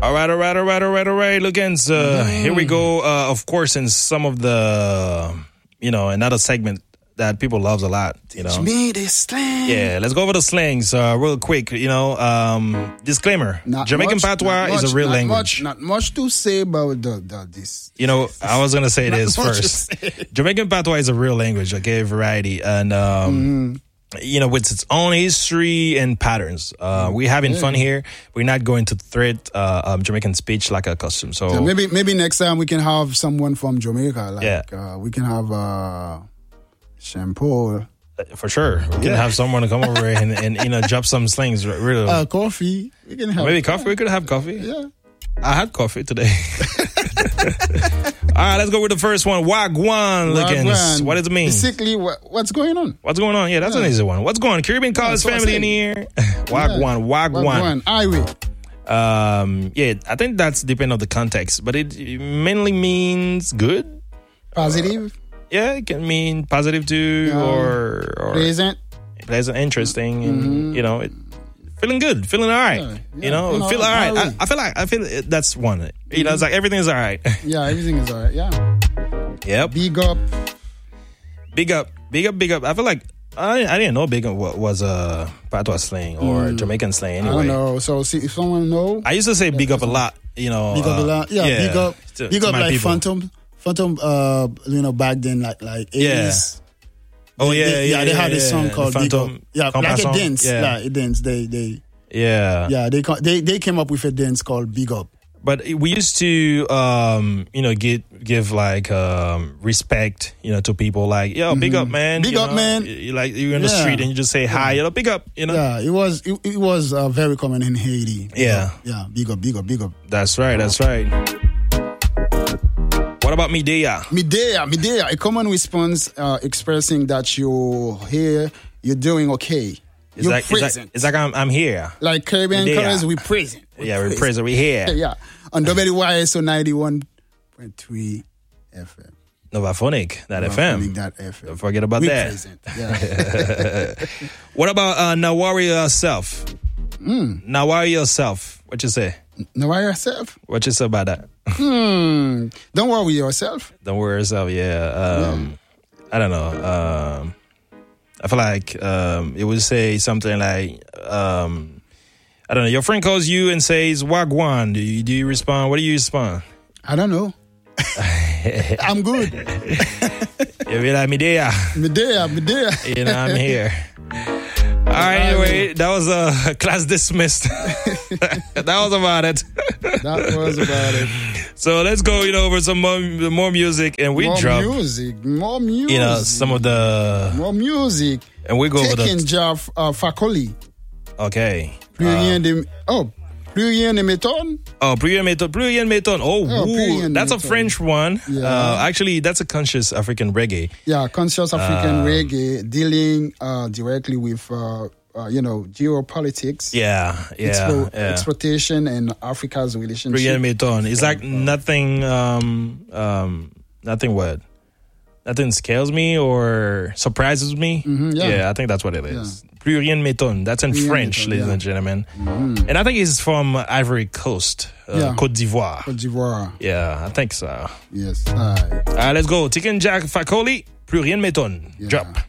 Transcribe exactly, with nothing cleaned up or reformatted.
All right, all right, all right, all right, all right. Look, uh, mm. here we go. Uh, of course, in some of the, you know, another segment that people loves a lot, you know. Teach me this slang. Yeah, let's go over the slangs uh, real quick. You know, um, disclaimer: not Jamaican much, patois is a real not language. Much, not much to say about the, the this. You know, I was gonna say this first. Jamaican patois is a real language, okay, variety, and um, mm-hmm. you know, with its own history and patterns. Uh, we're having yeah. fun here. We're not going to thread uh, um, Jamaican speech like a custom. So, so maybe maybe next time we can have someone from Jamaica. Like yeah. uh, we can have. Uh, Shampoo. For sure. We can yeah. have someone to come over and, and you know, drop some slings. Really. Uh, coffee. We can have Maybe coffee. We could have coffee. Yeah. I had coffee today. All right, let's go with the first one. Wagwan. Wagwan. What does it mean? Basically, what, what's going on? What's going on? Yeah, that's yeah. an easy one. What's going on? Caribbean College yeah, family in the air. Wagwan. Wagwan. Wagwan. Highway. Um, yeah, I think that's depending on the context, but it, it mainly means good. Positive. Uh, Yeah, it can mean positive too, um, or, or pleasant, pleasant, interesting, and mm-hmm. you know, it, feeling good, feeling all right. Yeah, yeah, you know, you know feel all right. I, I feel like I feel that's one. Mm-hmm. You know, it's like everything's all right. Yeah, everything is all right. Yeah. Yep. Big up, big up, big up, big up. I feel like I I didn't know big up was a patois slang or mm. Jamaican slang. Anyway, I don't know. So see if someone know. I used to say big up a lot. You know, big up uh, a lot. Yeah, yeah, big up, to, big to up like people. Phantom. Phantom, uh, you know, back then, like like eighties. Yeah. Oh yeah, they, yeah, yeah. They yeah, had yeah, a song yeah. called Phantom, Big Up. Yeah, like a dance. Yeah, like a dance. They they. Yeah. Yeah, they they they came up with a dance called Big Up. But we used to, um, you know, give give like um, respect, you know, to people like, yo, big mm-hmm. up, man. Big you up, know? man. You, like you're in the yeah. street and you just say hi, yeah. you know, big up, you know. Yeah, it was it, it was uh, very common in Haiti. Yeah, yeah, big up, big up, big up. That's right. That's right. What about Midea? Midea, Midea, a common response uh, expressing that you're here, you're doing okay. It's you're like, present. It's like, it's like I'm, I'm here. Like Caribbean colors, we present. We're yeah, present. we're present. We're here. Yeah, on W Y S O ninety-one point three F M. Novaphonic, that F M. That F M. Don't forget about we that. Present. Yeah. What about uh, Nawari yourself? Mm. Nawari yourself. What you say? Nawari yourself? What you say about that? Hmm. Don't worry yourself. Don't worry yourself. Yeah. Um, yeah. I don't know. Um, I feel like um, it would say something like, um, I don't know. Your friend calls you and says Wagwan. Do you do you respond? What do you respond? I don't know. I'm good. You be like Midea. Midea, Midea. You know, I'm here. All right, anyway, that was uh, class dismissed. That was about it. That was about it. So let's go, you know, over some more, more music, and we more drop music, more music. You know, some of the more music, and we go over the Taking Jar uh, Fakoli. Okay. Uh, de, oh, Plurien de Meton. Oh, Plurien Meton. Plurien Meton. Oh, oh ooh, that's a French one. Yeah. Uh, actually, that's a conscious African reggae. Yeah, conscious African uh, reggae dealing uh, directly with. Uh, Uh, you know, geopolitics. Yeah, yeah, explo- yeah. Exploitation and Africa's relationship. It's like nothing, um, um, nothing what? Nothing scares me or surprises me. Mm-hmm, yeah. yeah, I think that's what it is. Plus rien m'étonne. That's in Plus French, ladies yeah. and gentlemen. Mm-hmm. And I think it's from Ivory Coast, uh, yeah. Côte d'Ivoire. Côte d'Ivoire. Yeah, I think so. Yes. All right. All right, let's go. Taking Jar Fakoli, Plus rien m'étonne. Yeah. Drop.